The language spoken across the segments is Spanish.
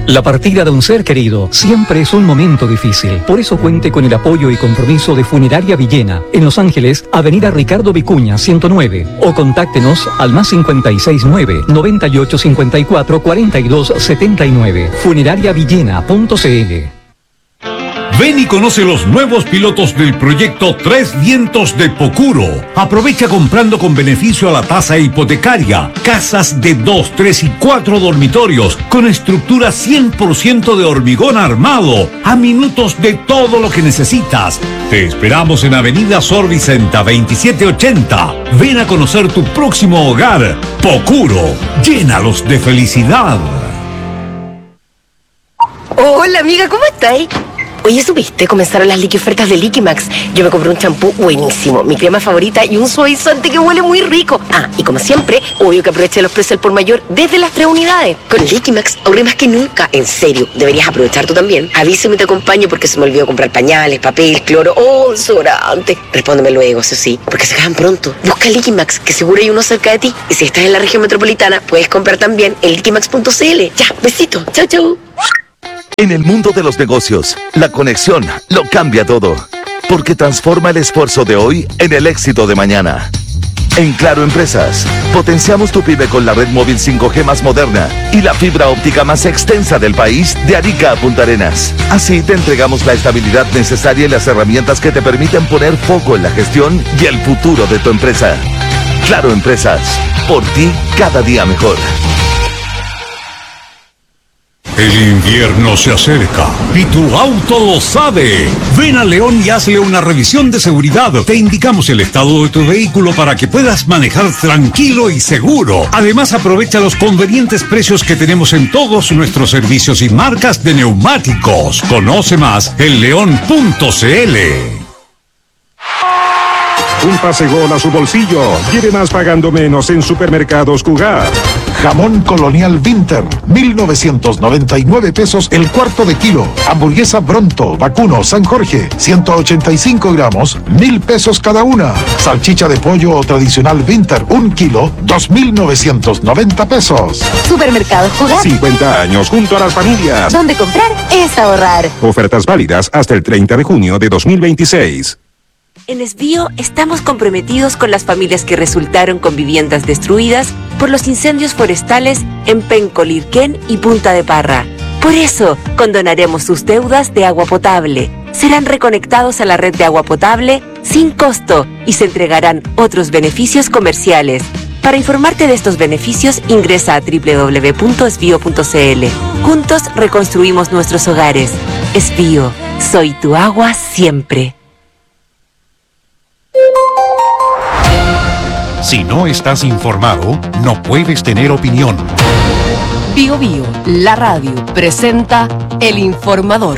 La partida de un ser querido siempre es un momento difícil. Por eso cuente con el apoyo y compromiso de Funeraria Villena, en Los Ángeles, Avenida Ricardo Vicuña, 109. O contáctenos al +569 9854 4279. Funerariavillena.cl. Ven y conoce los nuevos pilotos del proyecto Tres Vientos de Pocuro. Aprovecha comprando con beneficio a la tasa hipotecaria. Casas de 2, 3 y 4 dormitorios con estructura 100% de hormigón armado. A minutos de todo lo que necesitas. Te esperamos en Avenida Sor Vicenta 2780. Ven a conocer tu próximo hogar. Pocuro. Llénalos de felicidad. Hola amiga, ¿cómo estáis? Oye, ¿supiste? Comenzaron las ofertas de Liquimax. Yo me compré un champú buenísimo, mi crema favorita y un suavizante que huele muy rico. Ah, y como siempre, obvio que aproveché los precios al por mayor desde las 3 unidades. Con Liquimax ahorré más que nunca. En serio, deberías aprovechar tú también. Avísame y te acompaño porque se me olvidó comprar pañales, papel, cloro o desodorante. Respóndeme luego, eso sí, porque se acaban pronto. Busca Liquimax, que seguro hay uno cerca de ti. Y si estás en la región metropolitana, puedes comprar también en liquimax.cl. Ya, besito. Chau, chau. En el mundo de los negocios, la conexión lo cambia todo, porque transforma el esfuerzo de hoy en el éxito de mañana. En Claro Empresas, potenciamos tu pyme con la red móvil 5G más moderna y la fibra óptica más extensa del país, de Arica a Punta Arenas. Así te entregamos la estabilidad necesaria y las herramientas que te permiten poner foco en la gestión y el futuro de tu empresa. Claro Empresas, por ti cada día mejor. El invierno se acerca y tu auto lo sabe. Ven a León y hazle una revisión de seguridad. Te indicamos el estado de tu vehículo para que puedas manejar tranquilo y seguro. Además, aprovecha los convenientes precios que tenemos en todos nuestros servicios y marcas de neumáticos. Conoce más en león.cl. Un pase gol a su bolsillo. Lleve más pagando menos en Supermercados Cugat. Jamón Colonial Winter, 1,999 pesos el cuarto de kilo. Hamburguesa Bronto, vacuno, San Jorge, 185 gramos, 1,000 pesos cada una. Salchicha de pollo tradicional Winter, 1 kilo, 2,990 pesos. Supermercados Cugat. 50 años junto a las familias. Donde comprar es ahorrar. Ofertas válidas hasta el 30 de junio de 2026. En Esbío estamos comprometidos con las familias que resultaron con viviendas destruidas por los incendios forestales en Penco, Lirquén y Punta de Parra. Por eso, condonaremos sus deudas de agua potable. Serán reconectados a la red de agua potable sin costo y se entregarán otros beneficios comerciales. Para informarte de estos beneficios, ingresa a www.esbio.cl. Juntos reconstruimos nuestros hogares. Esbío, soy tu agua siempre. Si no estás informado, no puedes tener opinión. Bio Bio, la radio, presenta El Informador.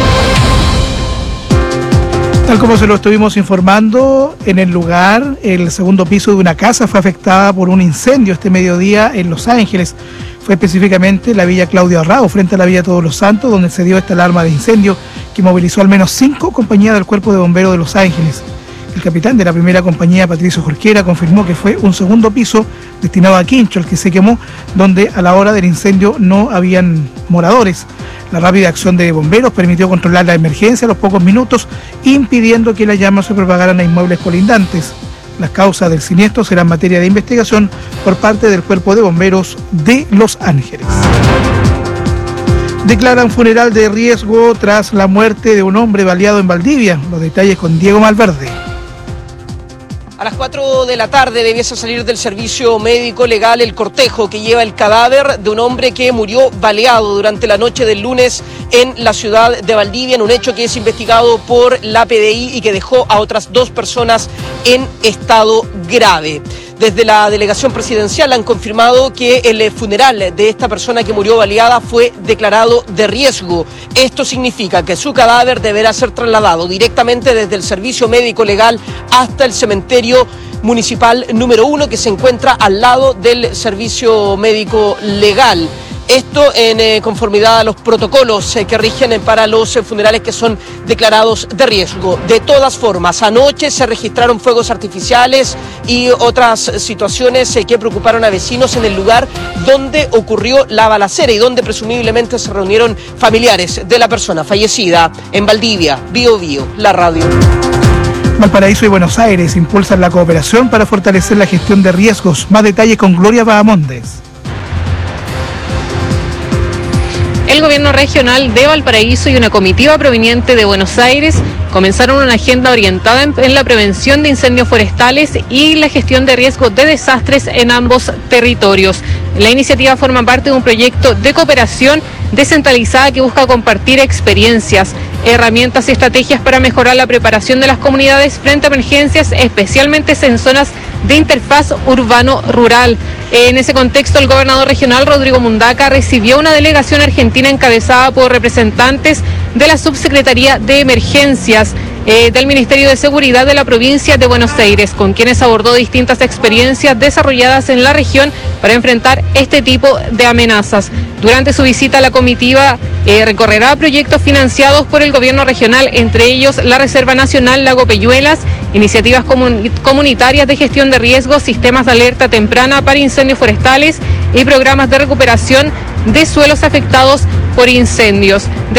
Tal como se lo estuvimos informando, en el lugar, el segundo piso de una casa fue afectada por un incendio este mediodía en Los Ángeles. Fue específicamente la Villa Claudio Arrao, frente a la Villa Todos los Santos, donde se dio esta alarma de incendio que movilizó al menos 5 compañías del Cuerpo de Bomberos de Los Ángeles. El capitán de la primera compañía, Patricio Jorquera, confirmó que fue un segundo piso destinado a Quincho el que se quemó, donde a la hora del incendio no habían moradores. La rápida acción de bomberos permitió controlar la emergencia a los pocos minutos, impidiendo que las llamas se propagaran a inmuebles colindantes. Las causas del siniestro serán materia de investigación por parte del Cuerpo de Bomberos de Los Ángeles. Declaran funeral de riesgo tras la muerte de un hombre baleado en Valdivia. Los detalles con Diego Malverde. A las 4 de la tarde debiese salir del servicio médico legal el cortejo que lleva el cadáver de un hombre que murió baleado durante la noche del lunes en la ciudad de Valdivia, en un hecho que es investigado por la PDI y que dejó a otras 2 personas en estado grave. Desde la delegación presidencial han confirmado que el funeral de esta persona que murió baleada fue declarado de riesgo. Esto significa que su cadáver deberá ser trasladado directamente desde el servicio médico legal hasta el cementerio municipal número 1 que se encuentra al lado del servicio médico legal. Esto en conformidad a los protocolos que rigen para los funerales que son declarados de riesgo. De todas formas, anoche se registraron fuegos artificiales y otras situaciones que preocuparon a vecinos en el lugar donde ocurrió la balacera y donde presumiblemente se reunieron familiares de la persona fallecida. En Valdivia, Bío Bío, la radio. Valparaíso y Buenos Aires impulsan la cooperación para fortalecer la gestión de riesgos. Más detalles con Gloria Bahamondes. El gobierno regional de Valparaíso y una comitiva proveniente de Buenos Aires comenzaron una agenda orientada en la prevención de incendios forestales y la gestión de riesgos de desastres en ambos territorios. La iniciativa forma parte de un proyecto de cooperación descentralizada que busca compartir experiencias, herramientas y estrategias para mejorar la preparación de las comunidades frente a emergencias, especialmente en zonas de interfaz urbano-rural. En ese contexto, el gobernador regional, Rodrigo Mundaca, recibió una delegación argentina encabezada por representantes de la Subsecretaría de Emergencias del Ministerio de Seguridad de la provincia de Buenos Aires, con quienes abordó distintas experiencias desarrolladas en la región para enfrentar este tipo de amenazas. Durante su visita, la comitiva recorrerá proyectos financiados por el gobierno regional, entre ellos la Reserva Nacional Lago Peyuelas, iniciativas comunitarias de gestión de riesgos, sistemas de alerta temprana para incendios forestales y programas de recuperación de suelos afectados por incendios.